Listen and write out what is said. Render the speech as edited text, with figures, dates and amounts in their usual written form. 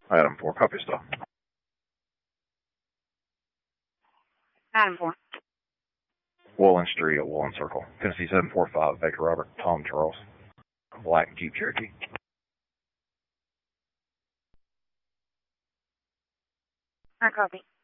Adam 4, copy still. Adam 4. Woolen Street at Woolen Circle. Tennessee 745, Baker Robert, Tom Charles. Black Jeep Cherokee. I copy.